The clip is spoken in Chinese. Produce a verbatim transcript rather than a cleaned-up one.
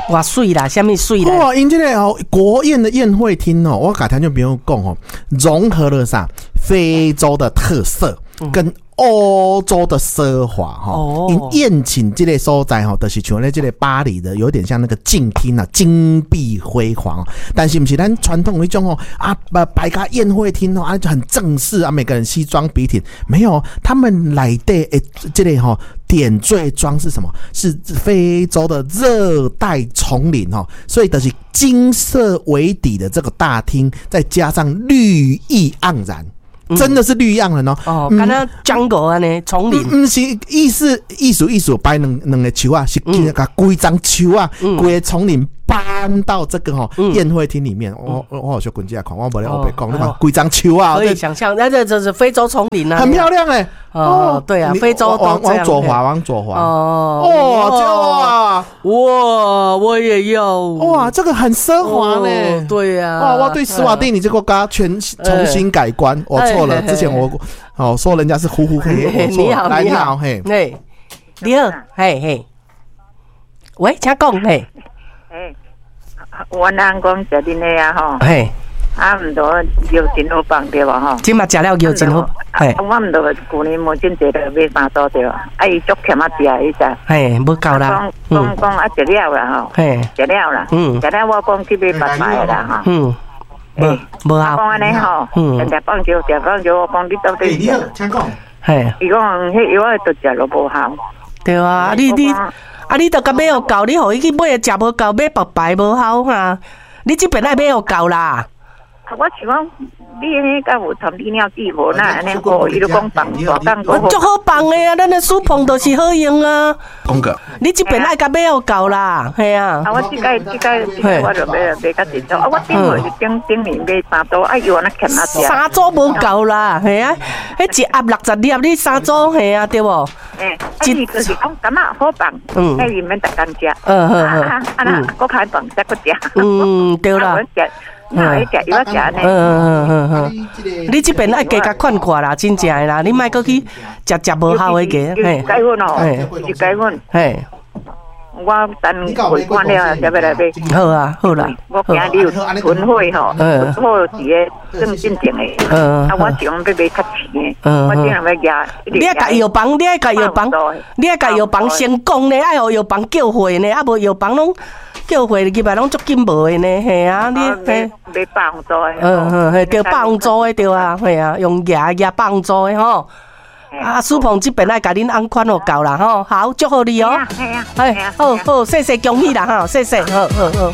哇水啦，什么水啦？ 哇，因这个哦，国宴的宴会厅哦，我改天就不用讲哦，融合了啥非洲的特色跟欧洲的奢华哈。因宴请这类所在哈，就是像咧这个巴黎的，有点像那个镜厅啊，金碧辉煌。但是不是咱传统那种哦啊，摆个宴会厅哦啊，就很正式啊，每个人西装笔挺。没有，他们来的诶，这类哈。点缀装是什么？是非洲的热带丛林哦，所以的是金色为底的这个大厅，再加上绿意盎然。真的是绿意盎然哦！ 哦，敢若 jungle 安尼丛林， 不是艺术艺术艺术摆两两个树啊，是给个规张树啊，规个丛林搬到这个哈宴会厅里面。我我我好小滚进来看，我不了我别讲，你看规张树啊， 可以想象，那这这是非洲丛林啊， 很漂亮哎。 哦，对啊，非洲往往左滑，往左滑。 哦， 哇哇，我也要哇，这个很奢华呢。 对呀， 哇，我对斯瓦蒂尼这个国家全重新改观，我错了，之前我哦说人家是呼呼嘿，我错了。来，你好，嘿， 嘿，你好，嘿嘿，喂，请讲，嘿， 嘿，我人讲食恁的啊吼， 嘿。 啊，毋多药真好放对无吼？ 即嘛食了药真好， 嘿。我毋多旧年无真济了买三组对，啊伊足欠啊食伊只。 嘿，无够啦。 讲讲讲啊，食了啦吼。嘿，食了啦。嗯。食了我讲去买白白的啦哈。嗯。无无啊。讲安尼吼，嗯。食棒球，食棒球，我讲你到底。 你好，请讲。 嘿。 伊讲迄药都食了无效。 对啊，你你啊，你著甲买互够，你互伊去买食无够，买白白无效哈。你即边爱买互够啦。 我想讲，你迄个有参你了记无？那安尼好，伊就讲放大档个。 足好放的啊，咱的书碰都是好用啊。 讲个， 你这边爱甲买好够啦，系啊。 啊，我即个即个即个我就买买甲一组。啊，我顶回顶顶年买三组，啊，伊安尼欠啊只。 三组无够啦，系啊。迄一盒六十粒，你三组系啊，对无？ 诶，一就是讲咁啊好放，嗯，迄里面逐工食。 嗯嗯嗯。 啊啊啊！搁开放再搁食。 嗯，对啦。 嗯，嗯嗯嗯嗯，你这边爱加甲款看啦，真正的啦，你莫搁去食食无效的个， 嘿，改阮哦，是改阮，嘿，我等回关了，才要来买。 好啊，好啦， 我惊你有囤货吼，囤货是个正正正的，嗯，啊，我想要买较钱的，嗯，我尽量要压。 你爱甲药房，你爱甲药房，你爱甲药房先讲呢，爱互药房叫货呢，啊无药房拢。叫货入来拢足紧无的呢，系啊，你嘿买百红做的， 嗯嗯，系叫百红做的对啊，系啊，用牙牙百红做的吼。啊，苏鹏这边爱甲恁安款就够啦吼，好，祝福你哦。 系啊， 哎，好好，谢谢恭喜啦哈，谢谢，好好好。